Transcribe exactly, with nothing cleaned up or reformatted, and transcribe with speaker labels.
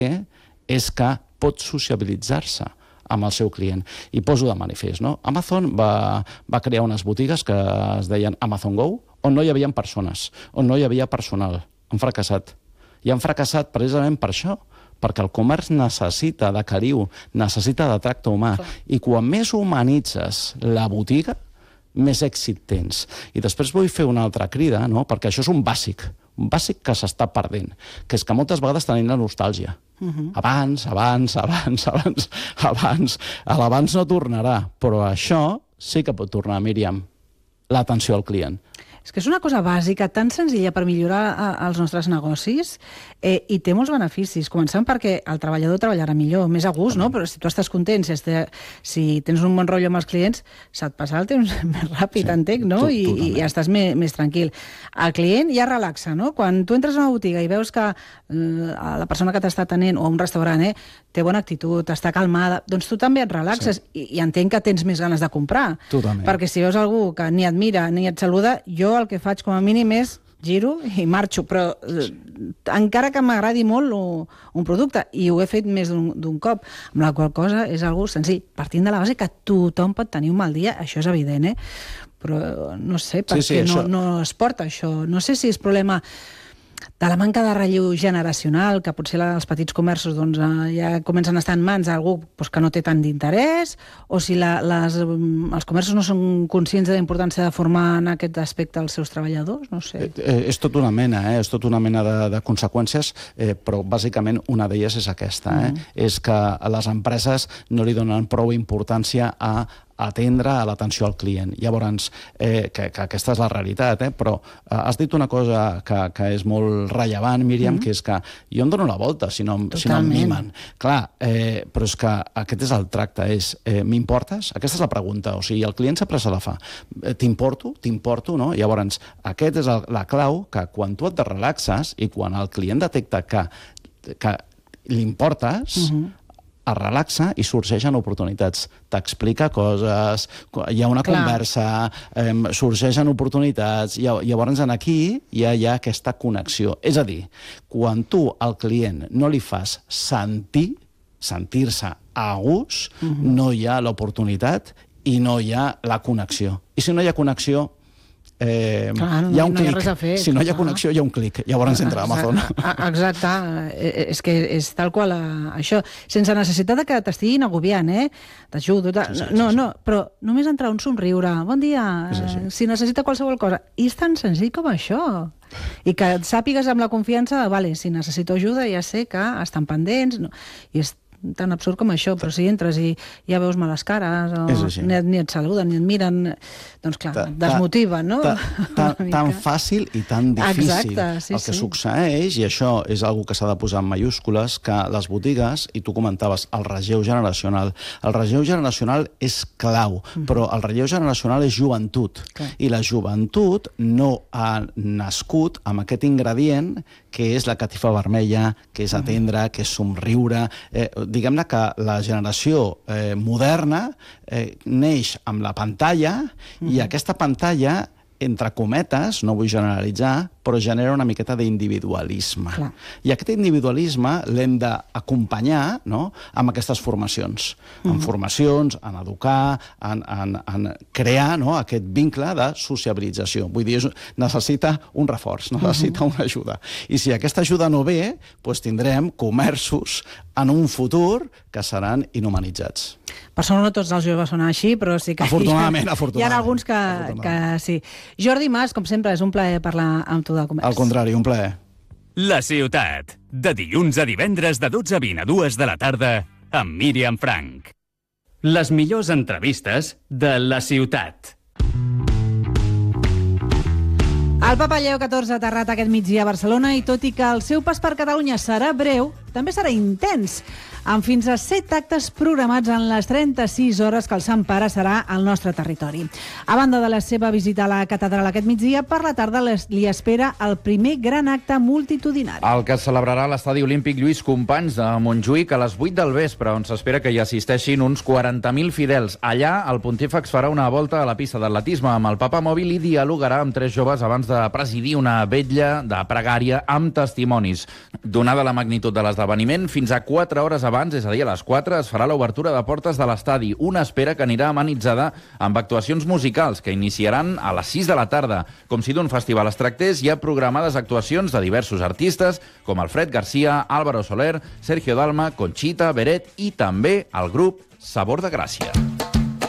Speaker 1: és que pot sociabilitzar-se amb el seu client. I poso de manifest, no? Amazon va, va crear unes botigues que es deien Amazon Go, on no hi havia persones, on no hi havia personal. Han fracassat. I han fracassat precisament per això, perquè el comerç necessita de cariu, necessita de tracte humà. I quan més humanitzes la botiga, més èxit tens. I després vull fer una altra crida, no? Perquè això és un bàsic, un bàsic que s'està perdent, que és que moltes vegades tenim la nostàlgia. Uh-huh. Abans, abans, abans, abans, abans. L'abans no tornarà, però això sí que pot tornar, Míriam, l'atenció al client.
Speaker 2: És que és una cosa bàsica, tan senzilla per millorar a, els nostres negocis eh, i té molts beneficis. Començant perquè el treballador treballarà millor, més a gust, no? Però si tu estàs content, si, este, si tens un bon rotllo amb els clients, se't passa el temps més ràpid, sí, entenc, no? I, i estàs més, més tranquil. El client ja relaxa, no? Quan tu entres a una botiga i veus que eh, la persona que t'està atenent, o un restaurant, eh, té bona actitud, està calmada, doncs tu també et relaxes, sí. i, i entenc que tens més ganes de comprar.
Speaker 1: Totalment.
Speaker 2: Perquè si veus algú que ni et mira ni et saluda, jo el que faig com a mínim és giro i marxo, però eh, encara que m'agradi molt o, un producte, i ho he fet més d'un cop, amb la qual cosa és algo senzill, partint de la base que tothom pot tenir un mal dia, això és evident, eh? Però no sé per
Speaker 1: sí, sí,
Speaker 2: què no,
Speaker 1: això...
Speaker 2: no es porta això. No sé si és problema de la manca de relleu generacional, que potser els petits comerços doncs, ja comencen a estar en mans d'algú doncs, que no té tant d'interès, o si la, les, els comerços no són conscients de la importància de formar en aquest aspecte els seus treballadors, no sé.
Speaker 1: Eh, eh, és tot una mena, eh? és tot una mena de, de conseqüències, eh, però bàsicament una d'elles és aquesta, eh? Mm. és que les empreses no li donen prou importància a atendre a l'atenció al client. Llavors, eh, que, que aquesta és la realitat, eh? Però eh, has dit una cosa que, que és molt rellevant, Míriam, mm. que és que jo em dono la volta si no, si no em mimen. Clar, eh, però és que aquest és el tracte, és eh, m'importes? Aquesta és la pregunta, o sigui, el client sempre se la fa. Eh, t'importo? T'importo, no? Llavors, aquest és el, la clau, que quan tu et relaxes i quan el client detecta que, que li importes, mm-hmm. es relaxa i sorgeixen oportunitats. T'explica coses, hi ha una Clar. conversa, eh, sorgeixen oportunitats, i llavors aquí ja hi ha aquesta connexió. És a dir, quan tu al client no li fas sentir, sentir-se a gust, uh-huh. no hi ha l'oportunitat i no hi ha la connexió. I si no hi ha connexió, Eh, clar, no, hi ha un
Speaker 2: no
Speaker 1: clic.
Speaker 2: Hi ha fer,
Speaker 1: si no hi ha connexió, hi ha un clic. Llavors entra a Amazon.
Speaker 2: Exacte. És que és tal qual això. Sense necessitat de que t'estiguin agobiant, eh? T'ajudo. Sí, sí, no, sí, no, però només entrar un somriure. Bon dia. Si necessita qualsevol cosa. I és tan senzill com això. I que et sàpigues amb la confiança, vale, si necessito ajuda ja sé que estan pendents. No. I és tan absurd com això, però si entres i ja veus males cares, o ni, ni et saluden, ni et miren, doncs clar, ta, et desmotiva, no?
Speaker 1: Ta, ta, tan fàcil i tan difícil.
Speaker 2: Exacte, sí,
Speaker 1: el que
Speaker 2: sí.
Speaker 1: succeeix, i això és una que s'ha de posar en mayúscules, que les botigues, i tu comentaves, el relleu generacional. El relleu generacional és clau, mm. però el relleu generacional és joventut. Clar. I la joventut no ha nascut amb aquest ingredient que és la catifa vermella, que és atendre, que és somriure. Eh, diguem-ne que la generació eh, moderna eh, neix amb la pantalla mm-hmm. i aquesta pantalla, entre cometes, no vull generalitzar, però genera una miqueta d'individualisme. Clar. I aquest individualisme l'hem d'acompanyar, no?, amb aquestes formacions. Mm-hmm. En formacions, en educar, en, en, en crear, no?, aquest vincle de sociabilització. Vull dir, necessita un reforç, necessita mm-hmm. una ajuda. I si aquesta ajuda no ve, doncs tindrem comerços en un futur que seran inhumanitzats.
Speaker 2: Per sort no tots els joves són així, però sí que
Speaker 1: afortunadament,
Speaker 2: hi ha,
Speaker 1: afortunadament,
Speaker 2: hi ha alguns que, que sí. Jordi Mas, com sempre, és un plaer parlar amb tu de comerç.
Speaker 1: Al contrari, un plaer.
Speaker 3: La ciutat, de dilluns a divendres de dotze a vint a dues de la tarda, amb Míriam Frank. Les millors entrevistes de la ciutat.
Speaker 2: El Papa Lleó catorze ha aterrat aquest migdia a Barcelona i tot i que el seu pas per Catalunya serà breu, també serà intens. amb fins a set actes programats en les trenta-sis hores que el Sant Pare serà al nostre territori. A banda de la seva visita a la catedral aquest migdia, per la tarda li espera el primer gran acte multitudinari.
Speaker 4: El que es celebrarà a l'Estadi Olímpic Lluís Companys de Montjuïc a les vuit del vespre, on s'espera que hi assisteixin uns quaranta mil fidels. Allà, el pontífex farà una volta a la pista d'atletisme amb el Papa Mòbil i dialogarà amb tres joves abans de presidir una vetlla de pregària amb testimonis. Donada la magnitud de l'esdeveniment, fins a quatre hores abans, és a dir, a les quatre, es farà l'obertura de portes de l'estadi, una espera que anirà amenitzada amb actuacions musicals que iniciaran a les sis de la tarda. Com si d'un festival es tractés, hi ha programades actuacions de diversos artistes, com Alfred Garcia, Álvaro Soler, Sergio Dalma, Conchita, Beret i també el grup Sabor de Gràcia.